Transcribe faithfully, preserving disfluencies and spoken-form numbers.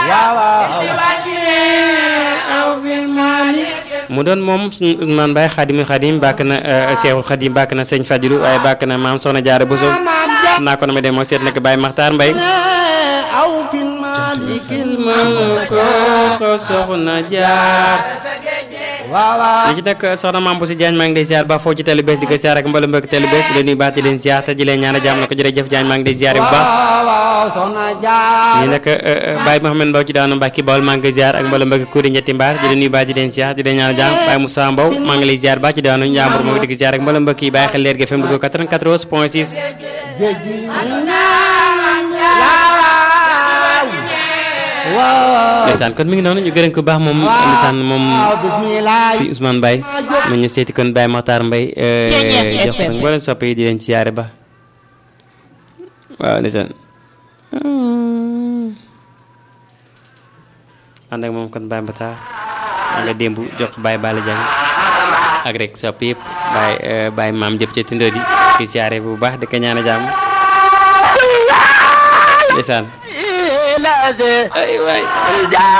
mu doon moom suñu Ousmane Baye Xaadimu Xaadim bàkk na Seexul Xaadim bàkk na sëñ Fadilu waaye bàkk na maam Soxna Jaara Buso naa ko na ma dem moo seet nag Baye Maxtaar Mbay ko soxna jaar li ci nag soxna maam bu si Jaañ maa ngi lay ziar ba foofu ci télé bees di ko ziar ak mbala mbokk télé bees di leen nuyu baax di leen ziar te di leen ñaan a jàmm na ko jërëjëf Jaañ maa ngi lay ziar bu baax ñi nag Baye Mouhamed Mbow ci daanu Mbàkke Bawol maa ngi koy ziar ak mbala mbokk kuuri ñetti mbaar di leen nuyu baax di leen ziar di leen ñaan a jàmm Baye Moussa Mbow maa ngi lay ziar baax ci daanu Njàmbur moo ngi di ko ziar ak mbala mbokk yi bàyyi xel leer gi F M dugg quatre-vingt-quatorze point six ndeysaan kon mi ngi noonu ñu gërëm ko baax moom ndeysaan moom si Ousmane Baye ma ñu seeti kon Baye Makhtar Mbaye jox nag mboolem soppe yi di leen ci yaare ba waaw ndeysaan ànd ak moom kon Baye Makhtar maa nga démb jox Baye Balla Diagne ak rek soppe yëpp Baye Baye maam jëpp ca tindoo di ki ci yaare bu baax di ko ñaan a jàmm ndeysaan ay waay